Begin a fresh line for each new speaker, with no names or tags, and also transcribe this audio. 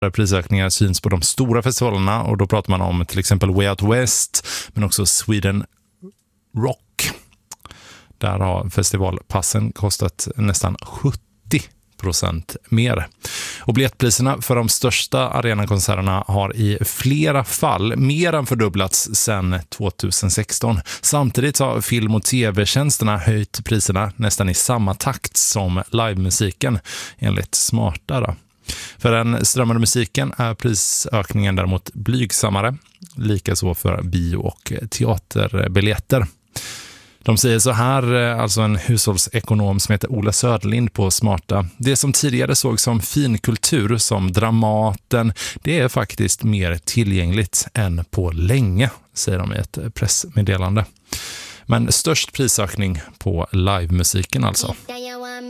Prisökningar syns på de stora festivalerna, och då pratar man om till exempel Way Out West, men också Sweden Rock. Där har festivalpassen kostat nästan 70% mer. Och biljettpriserna för de största arenakonserterna har i flera fall mer än fördubblats sedan 2016. Samtidigt har film- och tv-tjänsterna höjt priserna nästan i samma takt som livemusiken, enligt Smarta. För den strömmande musiken är prisökningen däremot blygsammare, likaså för bio- och teaterbiljetter. De säger så här, alltså en hushållsekonom som heter Ola Söderlind på Smarta: det som tidigare såg som finkultur, som Dramaten, det är faktiskt mer tillgängligt än på länge, säger de i ett pressmeddelande. Men störst prisökning på livemusiken alltså.